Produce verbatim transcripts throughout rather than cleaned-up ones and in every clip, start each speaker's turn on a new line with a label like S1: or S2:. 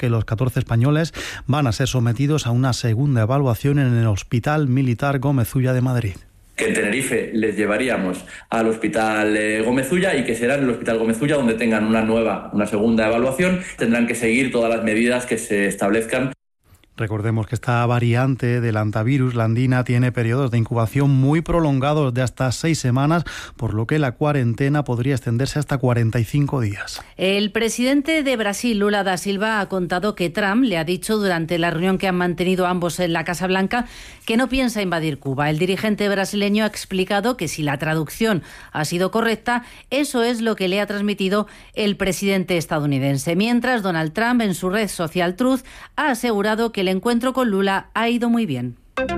S1: que los catorce españoles van a ser sometidos a una segunda evaluación en el Hospital Militar Gómez Ulla de Madrid.
S2: Que en Tenerife les llevaríamos al Hospital eh, Gómez Ulla y que será en el Hospital Gómez Ulla donde tengan una nueva, una segunda evaluación. Tendrán que seguir todas las medidas que se establezcan.
S1: Recordemos que esta variante del hantavirus, la andina, tiene periodos de incubación muy prolongados de hasta seis semanas, por lo que la cuarentena podría extenderse hasta cuarenta y cinco días.
S3: El presidente de Brasil, Lula da Silva, ha contado que Trump le ha dicho durante la reunión que han mantenido ambos en la Casa Blanca que no piensa invadir Cuba. El dirigente brasileño ha explicado que si la traducción ha sido correcta, eso es lo que le ha transmitido el presidente estadounidense. Mientras, Donald Trump, en su red social Truth, ha asegurado que el encuentro con Lula ha ido muy bien.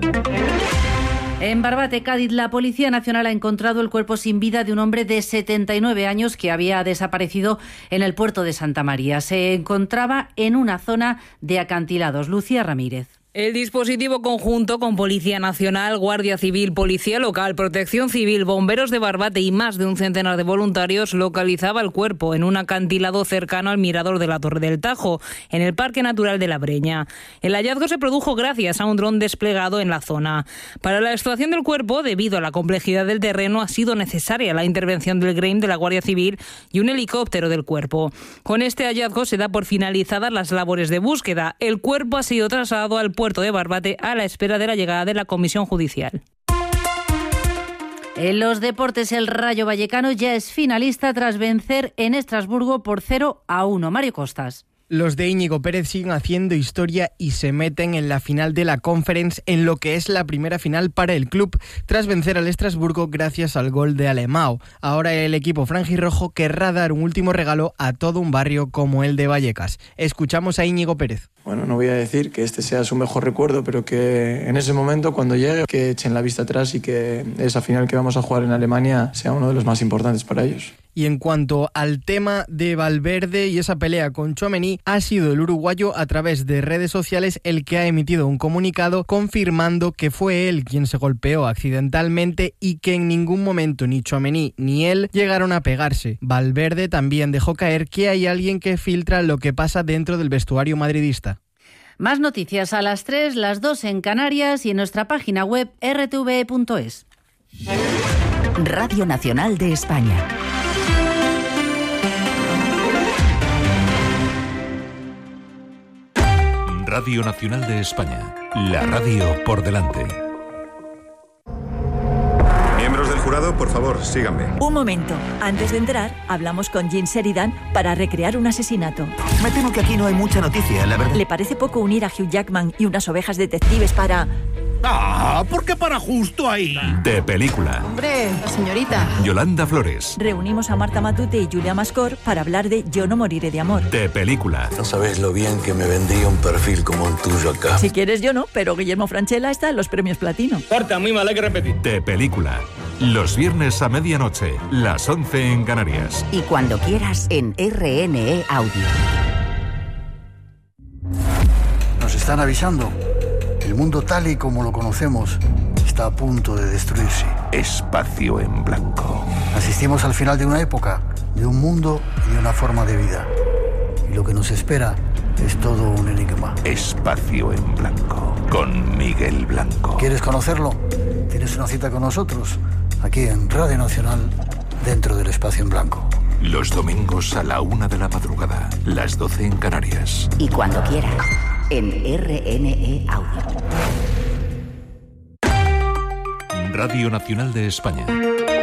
S3: En Barbate, Cádiz, la Policía Nacional ha encontrado el cuerpo sin vida de un hombre de setenta y nueve años que había desaparecido en el puerto de Santa María. Se encontraba en una zona de acantilados. Lucía Ramírez.
S4: El dispositivo conjunto con Policía Nacional, Guardia Civil, Policía Local, Protección Civil, Bomberos de Barbate y más de un centenar de voluntarios localizaba el cuerpo en un acantilado cercano al mirador de la Torre del Tajo, en el Parque Natural de la Breña. El hallazgo se produjo gracias a un dron desplegado en la zona. Para la extracción del cuerpo, debido a la complejidad del terreno, ha sido necesaria la intervención del Grem de la Guardia Civil y un helicóptero del cuerpo. Con este hallazgo se da por finalizadas las labores de búsqueda. El cuerpo ha sido trasladado al puerto de Barbate a la espera de la llegada de la comisión judicial.
S3: En los deportes, el Rayo Vallecano ya es finalista tras vencer en Estrasburgo por cero a uno. Mario Costas.
S5: Los de Íñigo Pérez siguen haciendo historia y se meten en la final de la Conference, en lo que es la primera final para el club, tras vencer al Estrasburgo gracias al gol de Alemão. Ahora el equipo franjirrojo querrá dar un último regalo a todo un barrio como el de Vallecas. Escuchamos a Íñigo Pérez.
S6: Bueno, no voy a decir que este sea su mejor recuerdo, pero que en ese momento, cuando llegue, que echen la vista atrás y que esa final que vamos a jugar en Alemania sea uno de los más importantes para ellos.
S5: Y en cuanto al tema de Valverde y esa pelea con Tchouaméni, ha sido el uruguayo a través de redes sociales el que ha emitido un comunicado confirmando que fue él quien se golpeó accidentalmente y que en ningún momento ni Tchouaméni ni él llegaron a pegarse. Valverde también dejó caer que hay alguien que filtra lo que pasa dentro del vestuario madridista.
S3: Más noticias a las tres, las dos en Canarias y en nuestra página web erre te ve punto es.
S7: Radio Nacional de España.
S8: Radio Nacional de España, la radio por delante.
S9: Miembros del jurado, por favor, síganme.
S10: Un momento. Antes de entrar, hablamos con Jean Sheridan para recrear un asesinato.
S11: Me temo que aquí no hay mucha noticia, la verdad.
S10: ¿Le parece poco unir a Hugh Jackman y unas ovejas detectives para...?
S12: Ah, ¿por qué para justo ahí?
S8: De película.
S13: Hombre, la señorita.
S8: Yolanda Flores.
S10: Reunimos a Marta Matute y Julia Mascor para hablar de Yo no moriré de amor.
S8: De película.
S14: No sabes lo bien que me vendría un perfil como el tuyo acá.
S10: Si quieres yo no, pero Guillermo Francella está en los premios Platino.
S12: Corta, muy mal, hay que repetir.
S8: De película. Los viernes a medianoche, las once en Canarias.
S7: Y cuando quieras en erre ene e Audio.
S15: Nos están avisando. El mundo tal y como lo conocemos está a punto de destruirse.
S8: Espacio en blanco.
S15: Asistimos al final de una época, de un mundo y de una forma de vida. Y lo que nos espera es todo un enigma.
S8: Espacio en blanco, con Miguel Blanco.
S15: ¿Quieres conocerlo? Tienes una cita con nosotros, aquí en Radio Nacional, dentro del Espacio en Blanco.
S8: Los domingos a la una de la madrugada, las doce en Canarias.
S7: Y cuando quieras, en erre ene e Audio.
S8: Radio Nacional de España.